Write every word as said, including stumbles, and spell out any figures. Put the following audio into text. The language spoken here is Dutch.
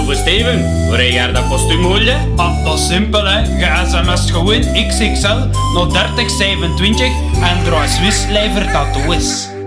Uwe Steven, waar heb je dat kostuum gehoord? Ah, dat is simpel hè. Je sms't gewoon X X L naar dertig zevenentwintig en draai Swiss lijver tattoos.